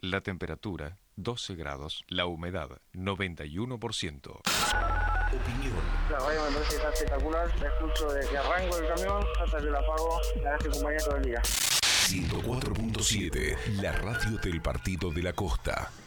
La temperatura, 12 grados. La humedad, 91%. Opinión. La radio me parece que está espectacular. El curso de que arranco el camión hasta que la apago, la dejo acompañar todo el día. 104.7, la radio del Partido de la Costa.